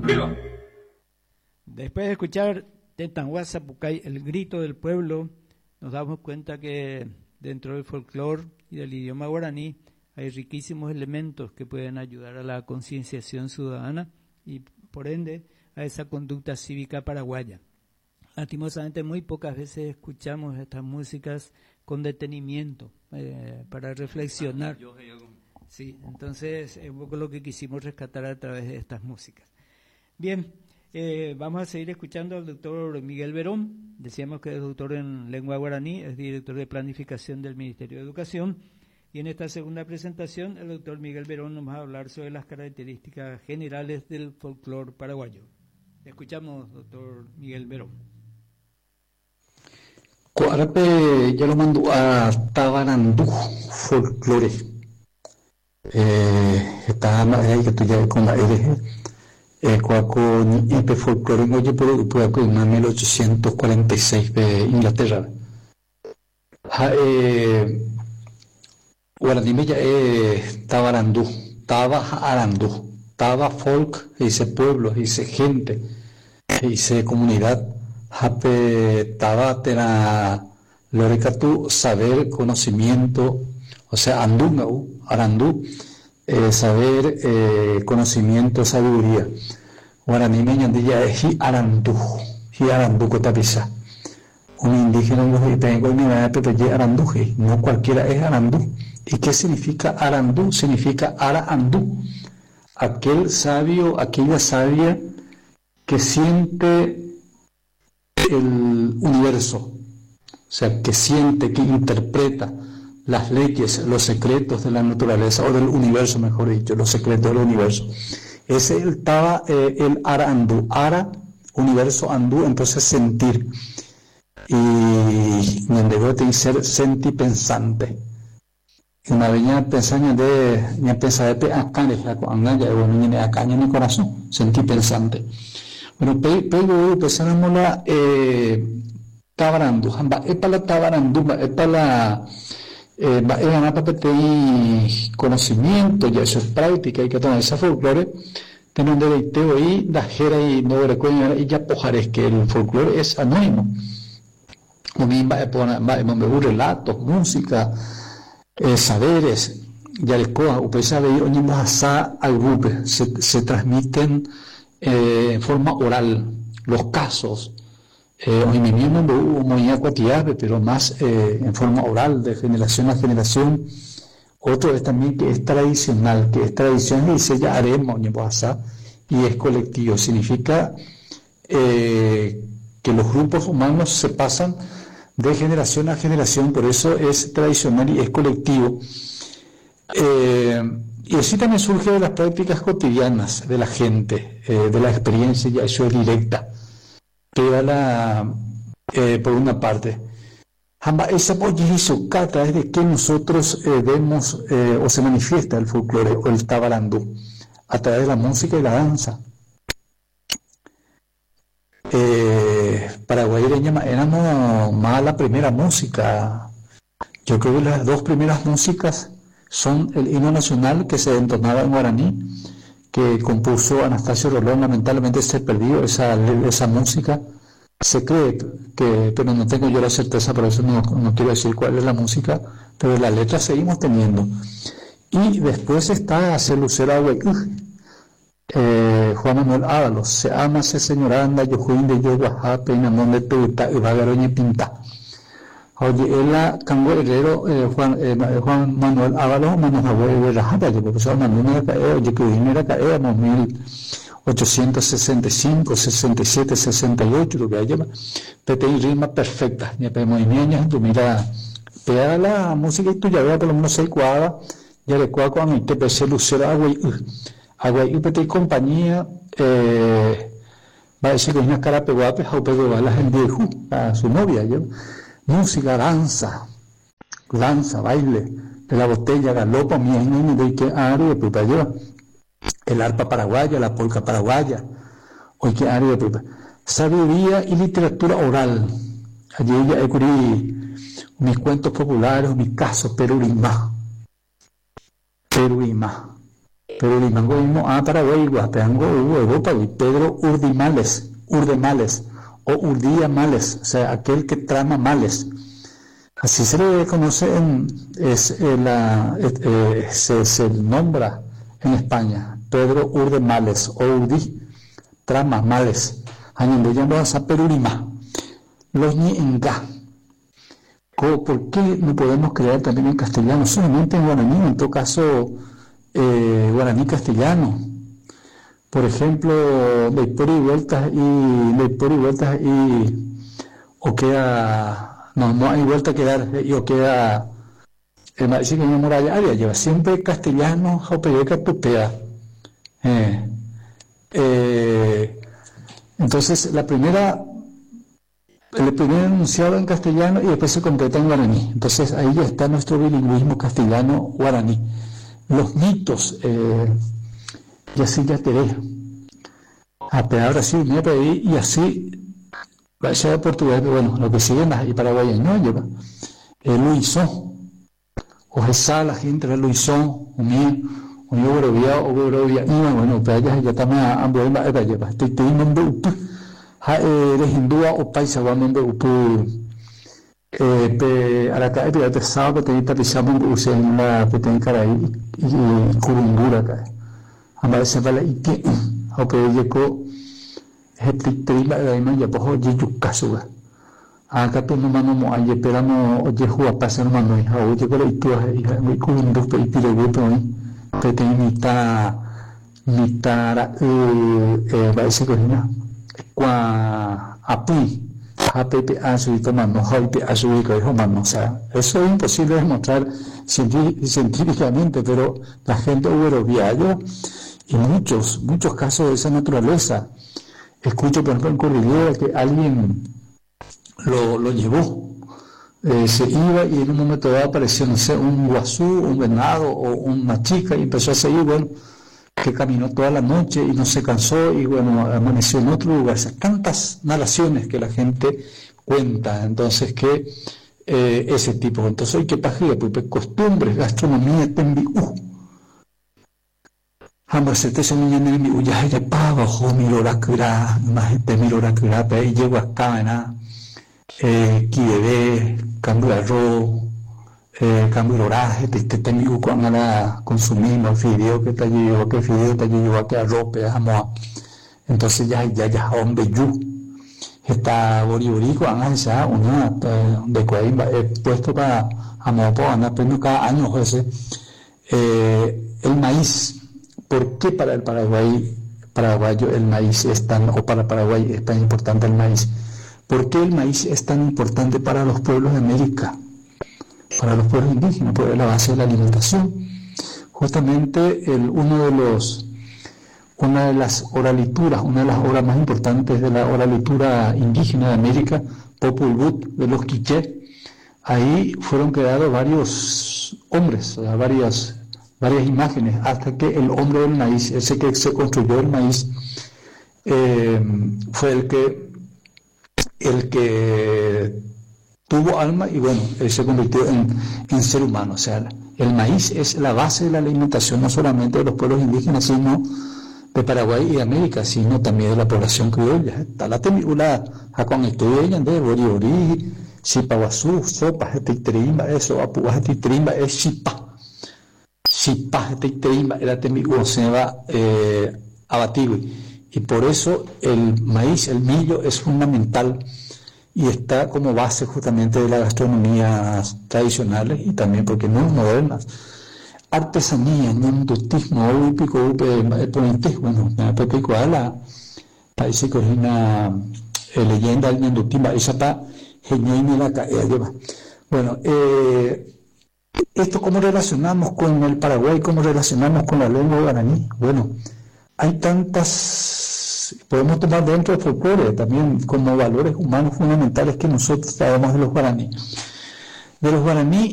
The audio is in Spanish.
Después de escuchar Tetanhuasa Pucay, el grito del pueblo, nos damos cuenta que dentro del folclore y del idioma guaraní hay riquísimos elementos que pueden ayudar a la concienciación ciudadana y, por ende, a esa conducta cívica paraguaya. Lastimosamente, muy pocas veces escuchamos estas músicas con detenimiento para reflexionar. Sí, entonces es un poco lo que quisimos rescatar a través de estas músicas. Bien, vamos a seguir escuchando al doctor Miguel Verón. Decíamos que es doctor en lengua guaraní, es director de planificación del Ministerio de Educación. Y en esta segunda presentación, el doctor Miguel Verón nos va a hablar sobre las características generales del folclore paraguayo. Escuchamos, doctor Miguel Verón. Coarape ya lo mandó a Tabarandú folclore. Está ahí que tú ya con la RG. Cuaco ni epe folclore en oye por en 1846 de Inglaterra. Guaraní ya Tabarandú, Taba Arandú, Taba folk, dice pueblo, dice gente, dice comunidad. Hape Taba tera Lorecatu, saber, conocimiento, o sea, Andungau, Arandú, saber, conocimiento, sabiduría. Guaraní me ñandilla es Hi Arandú Cotapisa. Un indígena en tengo mi Pepe Aranduje, no cualquiera es Arandú. ¿Y qué significa Arandú? Significa Araandú, aquel sabio, aquella sabia que siente el universo, o sea, que siente, que interpreta las leyes, los secretos de la naturaleza, o del universo, mejor dicho, los secretos del universo. Ese estaba el Araandú, Ara, universo, Andú, entonces sentir. Y donde tiene que ser sentipensante. Una vez ya pensaba de acá, ya bueno, acá en mi corazón, sentipensante. Bueno, pero empezamos la Tabarandú, la Tabarandú, la conocimiento, ya eso es práctica, hay que tomar esa folclore, tener un deleiteo ahí, la jera y no recuerdo, y ya pojares que el folclore es anónimo. Me relatos, música, saberes, ya les coja, usted sabe, hoy más al grupo, se transmiten en forma oral, los casos, hoy mismo muy acuatiave, pero más en forma oral, de generación a generación. Otro es también que es tradicional, y dice ya haremos, y es colectivo, significa que los grupos humanos se pasan de generación a generación, por eso es tradicional y es colectivo. Y así también surge de las prácticas cotidianas de la gente, de la experiencia, ya eso es directa. Por una parte. Esa a través de que nosotros vemos o se manifiesta el folclore o el tabarandú, a través de la música y la danza. Paraguayeña éramos más la primera música. Yo creo que las dos primeras músicas son el himno nacional que se entonaba en guaraní, que compuso Anastasio Rolón. Lamentablemente se perdió esa música. Se cree pero no tengo yo la certeza, por eso no quiero decir cuál es la música, pero la letra seguimos teniendo. Y después está Celucera Juan Manuel Ábalos, se ama ese señor anda, yo juin de yo guajape, enamón de tuta, y vagaroñe pinta. Oye, él cango herrero, Juan Manuel Ábalos, manos abuelo de rajata, yo profesor Manuel cae, oye, que viniera caer, 1865, 67, 68, lo que hay llama, pero hay rima perfecta, ya pedimos niñas, tú mira, pega la música y tú ya veas por lo menos 6 cuadras, ya le cuadra con el TPC Lucero Agua y UPT compañía, va a decir que es una cara peguape, a la gente a su novia, ¿yo? Música, danza, baile, de la botella, galopa, miel, de que área, puta, lleva. El arpa paraguaya, la polca paraguaya, hoy que área, puta. Sabiduría y literatura oral. Allí ya he mis cuentos populares, mis casos, Perurimá. pero limango mismo Paraguay guapeango Europa y Pedro Urdimales o Urdía Males, o sea, aquel que trama males. Así se le conoce se nombra en España, Pedro Urdimales o Urdí, trama males. Añando ya no a Perurima, los ni enga. ¿Por qué no podemos crear también en castellano? Solamente en guaraní, en todo caso, guaraní castellano. Por ejemplo, Leipor y vueltas o queda, no hay vuelta que dar, o queda, me parece que una muralla área lleva siempre castellano, jaupeyeca, tupea. Entonces, el primer enunciado en castellano y después se completa en guaraní. Entonces, ahí ya está nuestro bilingüismo castellano-guaraní. Los mitos, y así ya te dejo. Ahora sí, me pedí, y así, vaya de portugués, bueno, lo que siguen y paraguayos no lleva. Luisón, o esa la gente de Luisón, o Gorovia, y bueno, pero ya también a Amboima, lleva. Estoy teniendo de hindúa o paisa, cuando Aracá, el sábado que tenía tapizamos en la que tenía cara ahí, y Curumbura acá. Aparece para y que aunque llegó el trima de ahí ya pojo yuyukasuga acá pues no mano ayer esperamos oye juega pasa no mano hija oye pero y tú muy cundo y pide gusto hoy pero tiene mitad parece que no api APP a su tomando hoy a su mano o sea eso es imposible demostrar científicamente pero la gente euroviaja y muchos casos de esa naturaleza. Escucho, por ejemplo, en Cordillera que alguien lo llevó, se iba y en un momento dado apareció, no sé, un guazú, un venado o una chica y empezó a seguir, bueno, que caminó toda la noche y no se cansó y, bueno, amaneció en otro lugar. O sea, tantas narraciones que la gente cuenta, entonces, que ese tipo. Entonces, hay que pagar, pues, costumbres, gastronomía, tembiú. Ambas se niñan en mi uya ya pago milora más milora pe llego acá na kiede cambio arroz cambio horaje te mi cuando la consumimos fideo que te llevo que fideo te llevo que arroz pe entonces ya hombre yu está boriborico esa una de cuál puesto para amopo anda pero cada año ese el maíz. ¿Por qué para el paraguayo el maíz es tan, o para Paraguay es tan importante el maíz? ¿Por qué el maíz es tan importante para los pueblos de América? Para los pueblos indígenas, porque es la base de la alimentación. Justamente una de las oralituras, una de las obras más importantes de la oralitura indígena de América, Popol Vuh, de los quiché, ahí fueron creados varios hombres, o sea, varias imágenes, hasta que el hombre del maíz, ese que se construyó el maíz, fue el que tuvo alma y bueno, él se convirtió en ser humano. O sea, el maíz es la base de la alimentación no solamente de los pueblos indígenas, sino de Paraguay y de América, sino también de la población criolla. Está la temibula, a con estudian de Boriori, Sipaguazú, sopa, Titrimba, eso, Apuas, Titrimba, es Sipa. Era se va abatido y por eso el maíz, el millo es fundamental y está como base justamente de las gastronomías tradicionales y también, porque no modernas. Artesanía, ñandutismo, pico, bueno, parece que es una leyenda del ñandutismo, esa pa genuina la caída lleva. Bueno, esto cómo relacionamos con el Paraguay, cómo relacionamos con la lengua guaraní. Bueno, hay tantas, podemos tomar dentro del folclore también como valores humanos fundamentales que nosotros sabemos de los guaraní. De los guaraní